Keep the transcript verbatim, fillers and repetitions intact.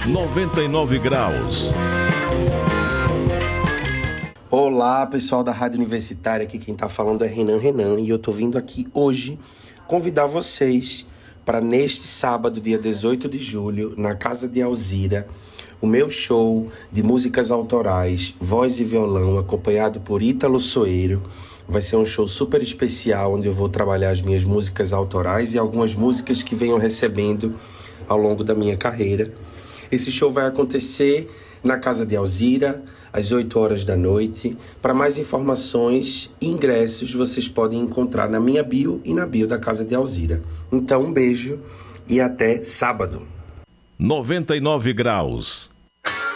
noventa e nove graus. Olá, pessoal da Rádio Universitária, aqui quem está falando é Renan Renan e eu estou vindo aqui hoje convidar vocês para neste sábado, dia dezoito de julho, na Casa de Alzira, o meu show de músicas autorais, voz e violão, acompanhado por Ítalo Soeiro. Vai ser um show super especial, onde eu vou trabalhar as minhas músicas autorais e algumas músicas que venho recebendo ao longo da minha carreira. Esse show vai acontecer na Casa de Alzira, às oito horas da noite. Para mais informações e ingressos, vocês podem encontrar na minha bio e na bio da Casa de Alzira. Então, um beijo e até sábado. noventa e nove graus.